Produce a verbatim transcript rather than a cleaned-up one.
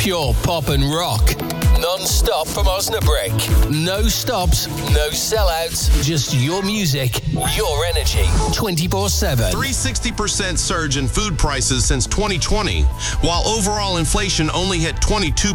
Pure pop and rock. Non-stop from Osnabrück. No stops, no sellouts. Just your music, your energy. twenty-four seven. three hundred sixty percent surge in food prices since twenty twenty, while overall inflation only hit twenty-two